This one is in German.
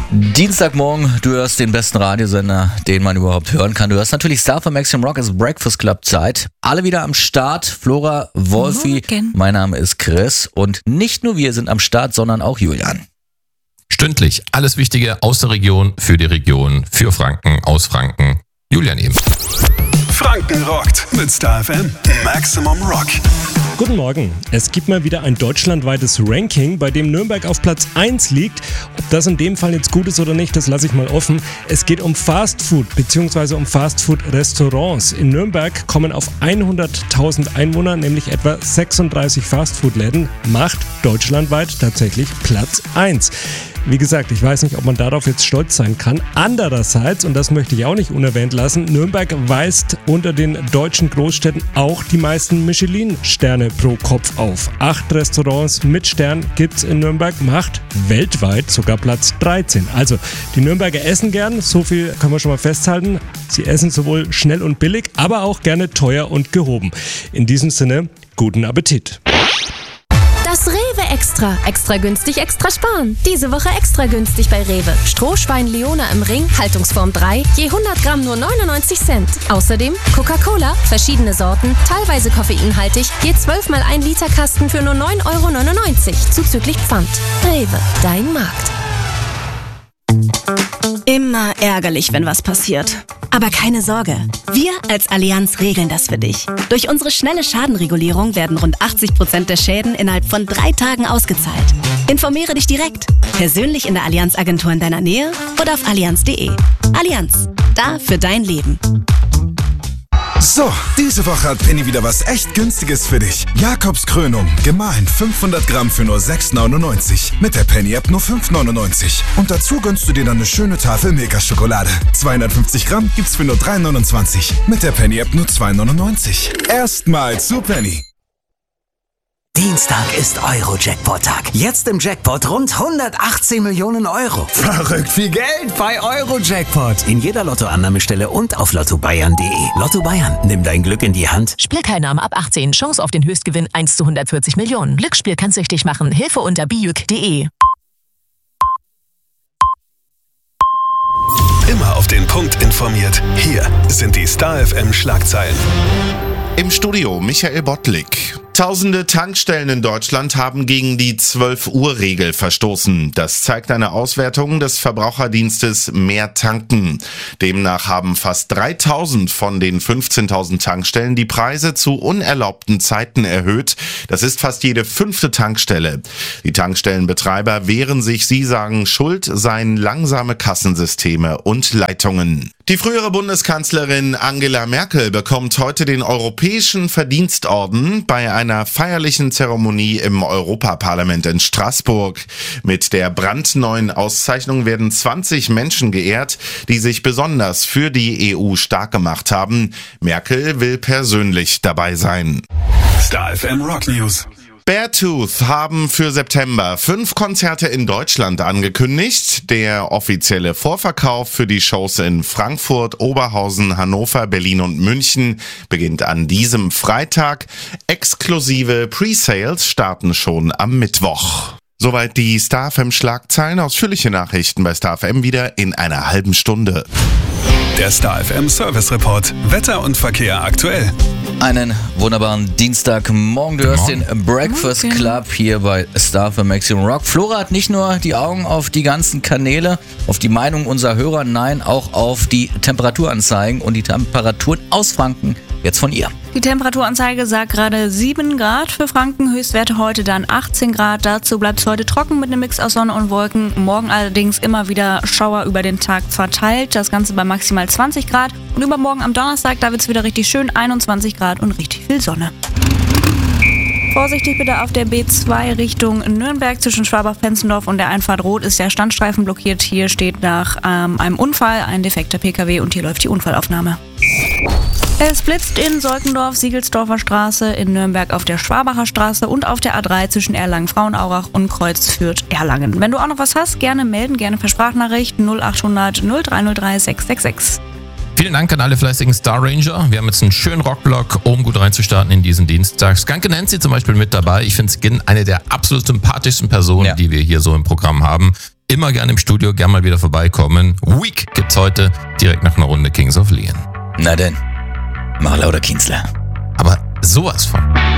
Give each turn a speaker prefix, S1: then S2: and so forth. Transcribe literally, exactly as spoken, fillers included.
S1: Dienstagmorgen, du hörst den besten Radiosender, den man überhaupt hören kann. Du hörst natürlich Star für Maximum Rock, ist Breakfast Club Zeit. Alle wieder am Start, Flora, Wolfi,
S2: Morgen.
S1: Mein Name ist Chris und nicht nur wir sind am Start, sondern auch Julian.
S3: Stündlich alles Wichtige aus der Region, für die Region, für Franken, aus Franken. Julian eben.
S4: Franken rockt mit Star F M Maximum Rock.
S5: Guten Morgen. Es gibt mal wieder ein deutschlandweites Ranking, bei dem Nürnberg auf Platz eins liegt. Ob das in dem Fall jetzt gut ist oder nicht, das lasse ich mal offen. Es geht um Fastfood bzw. um Fastfood-Restaurants. In Nürnberg kommen auf hunderttausend Einwohner, nämlich etwa sechsunddreißig Fastfood-Läden, macht deutschlandweit tatsächlich Platz eins. Wie gesagt, ich weiß nicht, ob man darauf jetzt stolz sein kann. Andererseits, und das möchte ich auch nicht unerwähnt lassen, Nürnberg weist unter den deutschen Großstädten auch die meisten Michelin-Sterne pro Kopf auf. Acht Restaurants mit Stern gibt's in Nürnberg, macht weltweit sogar Platz dreizehn. Also, die Nürnberger essen gern, so viel können wir schon mal festhalten. Sie essen sowohl schnell und billig, aber auch gerne teuer und gehoben. In diesem Sinne, guten Appetit.
S6: Das Rewe Extra. Extra günstig, extra sparen. Diese Woche extra günstig bei Rewe. Strohschwein Leona im Ring, Haltungsform drei, je hundert Gramm nur neunundneunzig Cent. Außerdem Coca-Cola, verschiedene Sorten, teilweise koffeinhaltig, je zwölf mal ein Liter Kasten für nur neun Euro neunundneunzig, zuzüglich Pfand. Rewe, dein Markt.
S7: Immer ärgerlich, wenn was passiert. Aber keine Sorge, wir als Allianz regeln das für dich. Durch unsere schnelle Schadenregulierung werden rund achtzig Prozent der Schäden innerhalb von drei Tagen ausgezahlt. Informiere dich direkt, persönlich in der Allianz-Agentur in deiner Nähe oder auf allianz punkt de. Allianz, da für dein Leben.
S4: So, diese Woche hat Penny wieder was echt Günstiges für dich. Jakobs Krönung, gemahlen fünfhundert Gramm für nur sechs neunundneunzig. Mit der Penny-App nur fünf neunundneunzig. Und dazu gönnst du dir dann eine schöne Tafel Milka-Schokolade. zweihundertfünfzig Gramm gibt's für nur drei neunundzwanzig. Mit der Penny-App nur zwei neunundneunzig. Erstmal zu Penny.
S8: Dienstag ist Euro-Jackpot-Tag. Jetzt im Jackpot rund hundertachtzehn Millionen Euro.
S4: Verrückt viel Geld
S8: Bei Euro-Jackpot. In jeder Lottoannahmestelle und auf lotto bayern punkt de. Lotto Bayern, nimm dein Glück in die Hand.
S9: Spielteilnahme ab achtzehn. Chance auf den Höchstgewinn eins zu hundertvierzig Millionen. Glücksspiel kann süchtig machen. Hilfe unter bijuk punkt de.
S4: Immer auf den Punkt informiert. Hier sind die Star F M Schlagzeilen.
S10: Im Studio Michael Bottlik. Tausende Tankstellen in Deutschland haben gegen die zwölf Uhr Regel verstoßen. Das zeigt eine Auswertung des Verbraucherdienstes Mehr Tanken. Demnach haben fast dreitausend von den fünfzehntausend Tankstellen die Preise zu unerlaubten Zeiten erhöht. Das ist fast jede fünfte Tankstelle. Die Tankstellenbetreiber wehren sich, sie sagen, schuld seien langsame Kassensysteme und Leitungen. Die frühere Bundeskanzlerin Angela Merkel bekommt heute den Europäischen Verdienstorden bei einer feierlichen Zeremonie im Europaparlament in Straßburg. Mit der brandneuen Auszeichnung werden zwanzig Menschen geehrt, die sich besonders für die E U stark gemacht haben. Merkel will persönlich dabei sein.
S4: Star F M Rock News.
S10: Beartooth haben für September fünf Konzerte in Deutschland angekündigt. Der offizielle Vorverkauf für die Shows in Frankfurt, Oberhausen, Hannover, Berlin und München beginnt an diesem Freitag. Exklusive Pre-Sales starten schon am Mittwoch. Soweit die Star F M Schlagzeilen. Ausführliche Nachrichten bei Star F M wieder in einer halben Stunde.
S4: Der Star F M Service Report. Wetter und Verkehr aktuell.
S1: Einen wunderbaren Dienstagmorgen. Du hörst den Breakfast
S2: Morgen.
S1: Club hier bei Star für Maximum Rock. Flora hat nicht nur die Augen auf die ganzen Kanäle, auf die Meinung unserer Hörer, nein, auch auf die Temperaturanzeigen und die Temperaturen aus Franken. Jetzt von ihr.
S2: Die Temperaturanzeige sagt gerade sieben Grad für Franken, Höchstwerte heute dann achtzehn Grad. Dazu bleibt es heute trocken mit einem Mix aus Sonne und Wolken. Morgen allerdings immer wieder Schauer über den Tag verteilt. Das Ganze bei maximal zwanzig Grad. Und übermorgen am Donnerstag, da wird es wieder richtig schön, einundzwanzig Grad und richtig viel Sonne. Vorsichtig bitte auf der B zwei Richtung Nürnberg zwischen Schwabach-Penzendorf und der Einfahrt Rot ist der Standstreifen blockiert. Hier steht nach ähm, einem Unfall ein defekter P K W und hier läuft die Unfallaufnahme. Es blitzt in Solkendorf, Siegelsdorfer Straße, in Nürnberg auf der Schwabacher Straße und auf der A drei zwischen Erlangen-Frauenaurach und Kreuz Fürth-Erlangen. Wenn du auch noch was hast, gerne melden, gerne per Sprachnachricht null achthundert null drei null drei sechs sechs sechs.
S3: Vielen Dank an alle fleißigen Star Ranger. Wir haben jetzt einen schönen Rockblock, um gut reinzustarten in diesen Dienstag. Skanke Nancy zum Beispiel mit dabei. Ich finde sie eine der absolut sympathischsten Personen,
S1: ja.
S3: die wir hier so im Programm haben. immer gerne im Studio, gerne mal wieder vorbeikommen. Week gibt's heute direkt nach einer Runde Kings of Leon.
S1: Na denn, mach lauter Kienzler.
S3: Aber sowas von.